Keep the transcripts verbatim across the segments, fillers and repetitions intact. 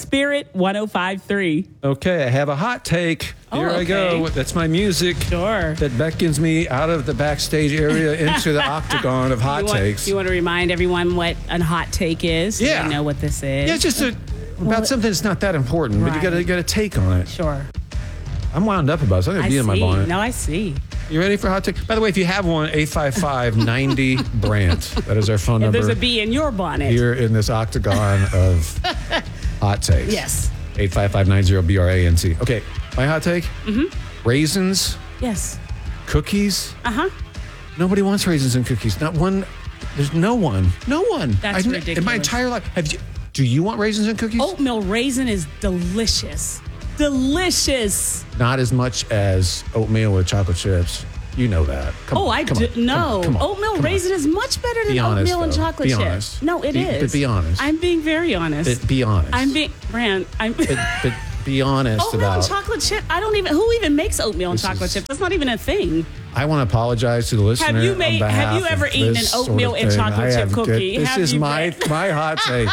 Spirit one oh five point three. Okay, I have a hot take. Oh, Here I go. okay. That's my music. Sure. That beckons me out of the backstage area into the octagon of hot you want, takes. You want to remind everyone what a hot take is? Yeah. You know what this is? Yeah, it's just a, about Well, something that's not that important, but you right. gotta get a take on it. Sure. I'm wound up about it, so I'm gonna I be see. in my bonnet. No, I see. You ready for a hot take? By the way, if you have one, eight five five, ninety, Brant. That is our phone If number. there's a bee in your bonnet. Here in this octagon of hot takes. Yes. eight five five nine zero B R A N C. Okay, my hot take? Mm-hmm. Raisins, Yes. cookies. Uh-huh. Nobody wants raisins and cookies. Not one. There's no one. No one. That's I've, ridiculous. In my entire life. Have you, do you want raisins and cookies? Oatmeal raisin is delicious. Delicious. Not as much as oatmeal with chocolate chips. You know that. Come Oh, on, I come do. on, No. come on, come on, Oatmeal come on. raisin is much better than Be honest, oatmeal and though. chocolate Be chips. honest. No, it Be- is. but be honest. I'm being very honest. But be honest. I'm being, Brand, I'm. But, but be honest Oatmeal about. and chocolate chip. I don't even. Who even makes oatmeal and This chocolate is- chip? That's not even a thing. I want to apologize to the listener. Have you on made- behalf have you ever of eaten this an oatmeal sort of and thing. chocolate I chip have cookie? good- This Have is you my read- my hot take.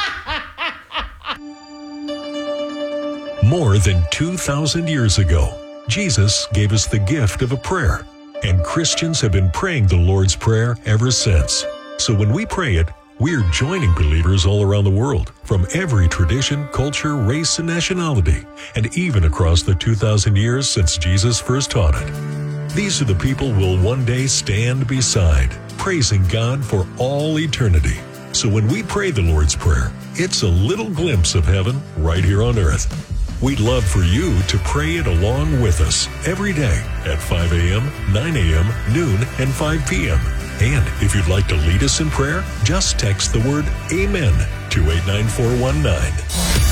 More than two thousand years ago, Jesus gave us the gift of a prayer, and Christians have been praying the Lord's Prayer ever since. So when we pray it, we're joining believers all around the world, from every tradition, culture, race, and nationality, and even across the two thousand years since Jesus first taught it. These are the people we'll one day stand beside, praising God for all eternity. So when we pray the Lord's Prayer, it's a little glimpse of heaven right here on earth. We'd love for you to pray it along with us every day at five a.m., nine a.m., noon, and five p.m. And if you'd like to lead us in prayer, just text the word AMEN to eight nine four one nine.